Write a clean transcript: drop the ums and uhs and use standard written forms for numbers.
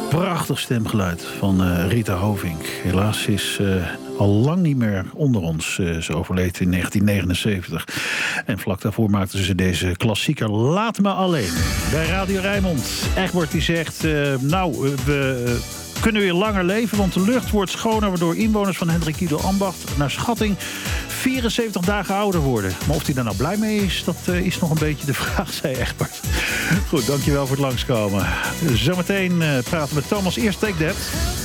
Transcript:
Prachtig stemgeluid van Rita Hovink. Helaas is al lang niet meer onder ons. Ze overleed in 1979. En vlak daarvoor maakten ze deze klassieker Laat me alleen. Bij Radio Rijnmond. Egbert die zegt, we kunnen weer langer leven, want de lucht wordt schoner, waardoor inwoners van Hendrikido Ambacht naar schatting 74 dagen ouder worden. Maar of hij daar nou blij mee is, dat is nog een beetje de vraag, zei Egbert. Goed, dankjewel voor het langskomen. Zometeen praten we met Thomas. Eerst Take That.